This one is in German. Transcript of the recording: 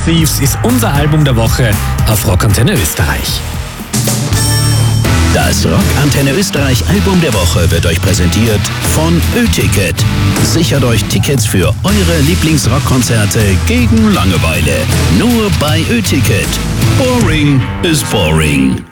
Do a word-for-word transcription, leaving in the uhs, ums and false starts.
Thieves ist unser Album der Woche auf Rockantenne Österreich. Das Rockantenne Österreich Album der Woche wird euch präsentiert von Ö-Ticket. Sichert euch Tickets für eure Lieblingsrockkonzerte gegen Langeweile. Nur bei Ö-Ticket. Boring is boring.